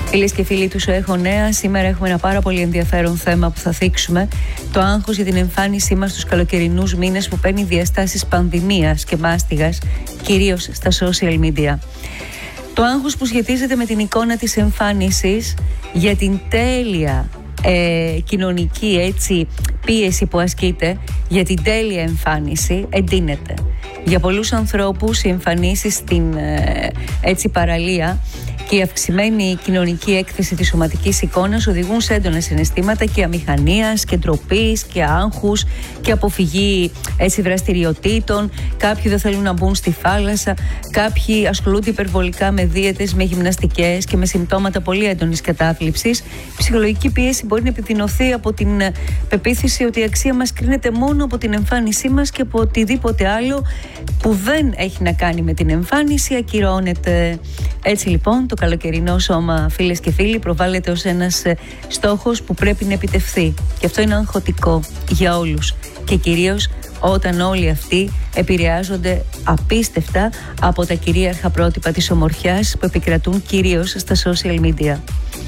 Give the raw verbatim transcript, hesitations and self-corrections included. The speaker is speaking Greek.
Φίλες και φίλοι του Έχω Νέα, σήμερα έχουμε ένα πάρα πολύ ενδιαφέρον θέμα που θα θίξουμε. Το άγχος για την εμφάνισή μας στους καλοκαιρινούς μήνες που παίρνει διαστάσεις πανδημίας και μάστιγας, κυρίως στα social media. Το άγχος που σχετίζεται με την εικόνα της εμφάνισης, για την τέλεια ε, κοινωνική έτσι, πίεση που ασκείται, για την τέλεια εμφάνιση, εντείνεται. Για πολλούς ανθρώπους οι εμφανίσεις στην ε, έτσι, παραλία και η αυξημένη κοινωνική έκθεση της σωματικής εικόνας οδηγούν σε έντονα συναισθήματα και αμηχανίας και ντροπής και άγχους και αποφυγή έτσι, δραστηριοτήτων. Κάποιοι δεν θέλουν να μπουν στη θάλασσα, κάποιοι ασχολούνται υπερβολικά με δίαιτες, με γυμναστικές και με συμπτώματα πολύ έντονης κατάθλιψης. Η ψυχολογική πίεση μπορεί να επιδεινωθεί από την πεποίθηση ότι η αξία μας κρίνεται μόνο από την εμφάνισή μας και από οτιδήποτε άλλο που δεν έχει να κάνει με την εμφάνιση ακυρώνεται. Έτσι λοιπόν το καλοκαιρινό σώμα, φίλες και φίλοι, προβάλλεται ως ένας στόχος που πρέπει να επιτευχθεί. Και αυτό είναι αγχωτικό για όλους. Και κυρίως όταν όλοι αυτοί επηρεάζονται απίστευτα από τα κυρίαρχα πρότυπα της ομορφιάς που επικρατούν κυρίως στα social media.